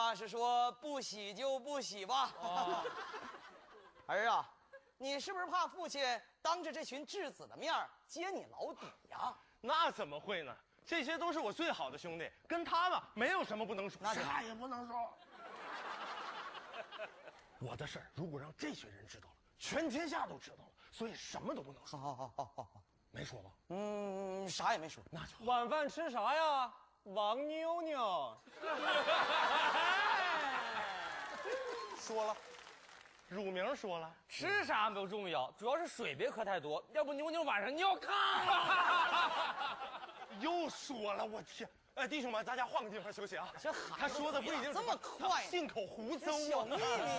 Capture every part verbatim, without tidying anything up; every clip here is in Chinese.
话是说不喜就不喜吧。哦、儿啊，你是不是怕父亲当着这群质子的面揭你老底呀？ 那怎么会呢？这些都是我最好的兄弟，跟他们没有什么不能说，啥也不能说。我的事儿如果让这群人知道了，全天下都知道了，所以什么都不能说。 好好好好好， 没说吧？ 嗯，啥也没说。 那就晚饭吃啥呀？王妞妞。 说了，乳名说了， 吃啥不重要，主要是水别喝太多，要不妞妞晚上尿炕了。 又说了，我天！哎，弟兄们，大家换个地方休息啊。 这孩子他说的不一定这么快， 信口胡诌啊， 小秘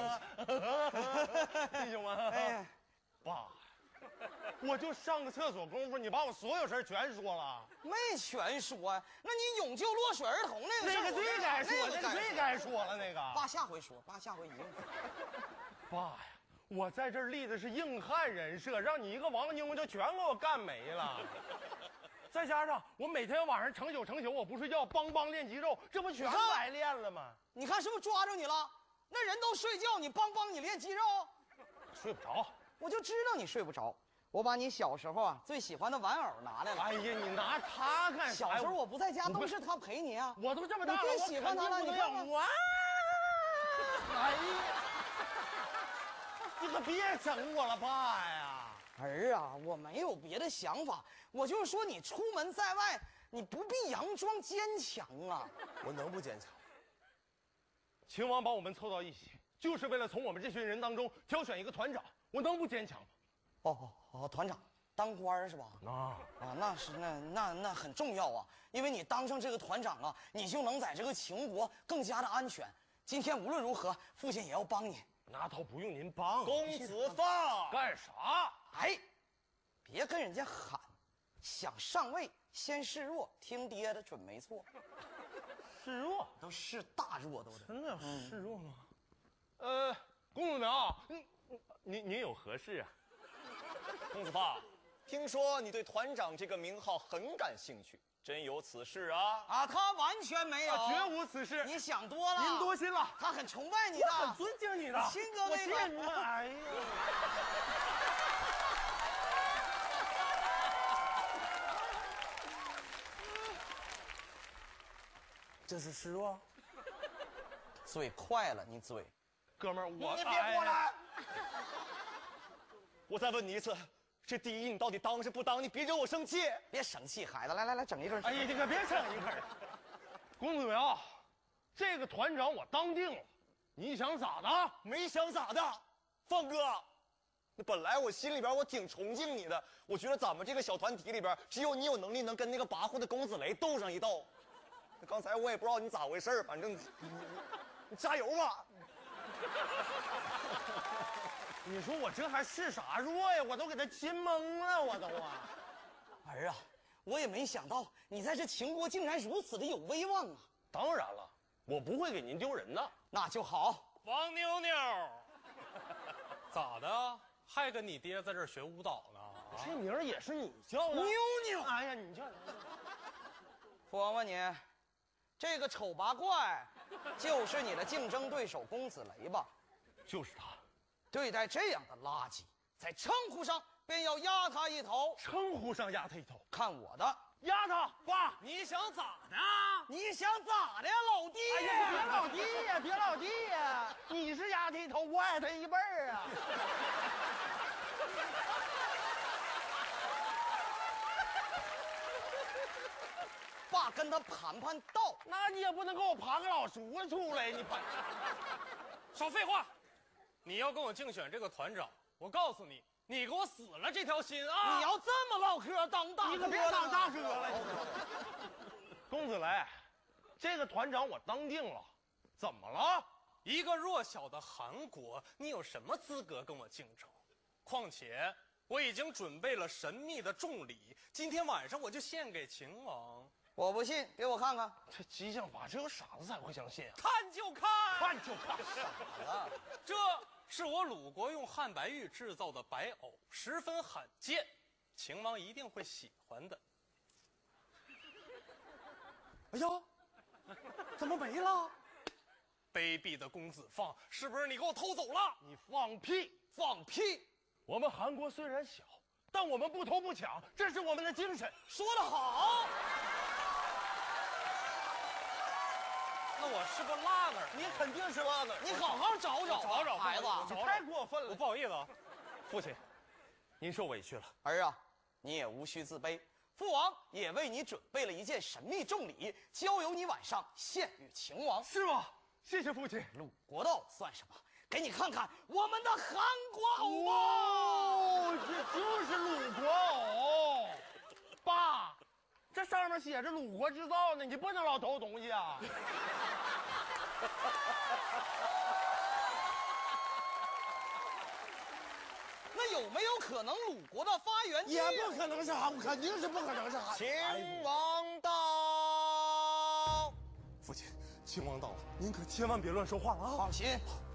密。弟兄们，哎呀，爸，我就上个厕所功夫，你把我所有事全说了。 没全说呀，那你永救落水儿童那个事儿， 那个最该说，那个最该说了，那个。 爸下回说，爸下回一定说。 爸呀，我在这儿立的是硬汉人设，让你一个王妞就全给我干没了。再加上我每天晚上成宿成宿我不睡觉，梆梆练肌肉，这不全白练了吗？ 你看是不是抓住你了？那人都睡觉，你梆梆你练肌肉， 睡不着。 我就知道你睡不着。我把你小时候啊最喜欢的玩偶拿来了。 哎呀，你拿它干啥？ 小时候我不在家，都是他陪你啊。 我都这么大了， 你最喜欢他了，你看看。 哇！哎呀，你可别整我了，爸呀！ 儿啊，我没有别的想法，我就是说你出门在外，你不必佯装坚强啊。 我能不坚强？秦王把我们凑到一起，就是为了从我们这群人当中挑选一个团长，我能不坚强吗？ 哦哦哦，团长当官是吧？ 啊啊，那是那那那很重要啊，因为你当上这个团长啊，你就能在这个秦国更加的安全。今天无论如何，父亲也要帮你。 那倒不用您帮， 公子放干啥？ 哎，别跟人家喊，想上位先示弱，听爹的准没错。 示弱都示大弱都得。 真的要示弱吗？嗯、呃，公子苗，您您您有何事啊？ 公子放，听说你对团长这个名号很感兴趣，真有此事啊？ 啊，他完全没有， 啊、绝无此事。 你想多了， 您多心了。 他很崇拜你的， 我很尊敬你的， 亲哥妹我敬你。哎呀， 这是示弱。嘴快了，你嘴， 哥们儿，我你别过来。哎、我再问你一次。这第一，你到底当是不当？你别惹我生气！ 别生气，孩子，来来来，整一根。 哎呀，你可别整一根。公子苗，这个团长我当定了，你想咋的？ 没想咋的，放哥。那本来我心里边我挺崇敬你的，我觉得咱们这个小团体里边，只有你有能力能跟那个跋扈的公子雷斗上一斗。那刚才我也不知道你咋回事，反正你你你加油吧。 你说我这还示啥弱呀？我都给他亲懵了，我都啊！ 儿啊，我也没想到你在这秦国竟然如此的有威望啊！ 当然了，我不会给您丢人的。 那就好。 王妞妞，咋的？还跟你爹在这儿学舞蹈呢？ 这名儿也是你叫的？ 妞妞， 哎呀，你叫父王问你，这个丑八怪就是你的竞争对手公子雷吧？ 就是他。 对待这样的垃圾，在称呼上便要压他一头。 称呼上压他一头， 看我的， 压他！爸， 你想咋的？ 你想咋的呀，老弟？ 哎呀，别老弟呀，别老弟呀！你是压他一头，我矮他一辈儿啊！ 爸跟他盘盘道， 那你也不能给我盘个老叔子出来，你盘。 少废话！你要跟我竞选这个团长，我告诉你，你给我死了这条心啊！ 你要这么唠嗑，当大哥， 你可别当大哥了。公子雷，这个团长我当定了，怎么了？ 一个弱小的韩国，你有什么资格跟我竞争？况且我已经准备了神秘的重礼，今天晚上我就献给秦王。 我不信，给我看看。 这激将法只有傻子才会相信啊！ 看就看， 看就看， 傻了。 这是我鲁国用汉白玉制造的白藕，十分罕见，秦王一定会喜欢的。哎呀，怎么没了？ 卑鄙的公子放，是不是你给我偷走了？ 你放屁！ 放屁！ 我们韩国虽然小，但我们不偷不抢，这是我们的精神。 说得好。 那我是不是落那儿？ 你肯定是落那儿。 你好好找找吧， 找找孩子。 你太过分了！ 我不好意思啊。 父亲，您受委屈了。 儿啊，你也无需自卑，父王也为你准备了一件神秘重礼，交由你晚上献与秦王。 是吗？谢谢父亲。 鲁国的偶算什么？给你看看我们的韩国偶吧。 哦，这就是鲁国偶。爸，这上面写着鲁国制造呢，你不能老偷东西啊。 那有没有可能鲁国的发源地？ 也不可能是韩国，肯定是不可能是韩。 秦王到。 父亲，秦王到了，您可千万别乱说话了啊！ 放心，